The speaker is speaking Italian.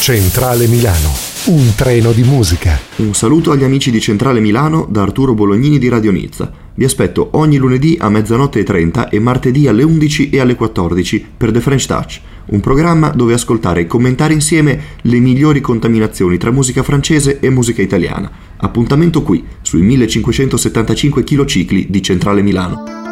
Centrale Milano, un treno di musica. Un saluto agli amici di Centrale Milano da Arturo Bolognini di Radio Nizza. Vi aspetto ogni lunedì a 00:30 e martedì alle 11 e alle 14 per The French Touch, un programma dove ascoltare e commentare insieme le migliori contaminazioni tra musica francese e musica italiana. Appuntamento qui, sui 1575 km di Centrale Milano.